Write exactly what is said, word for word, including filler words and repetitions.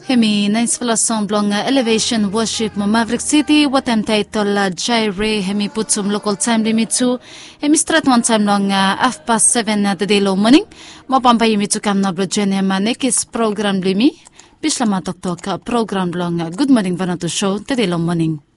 Hemi nice falasong blong elevation worship mo Maverick City watem title Jaire hemi putsum local time limit to hemi strat one time long half past seven at the day low morning mo pampay mi to kam na brojene manekis program limi bisla matok tok program long good morning vanato show the day low morning.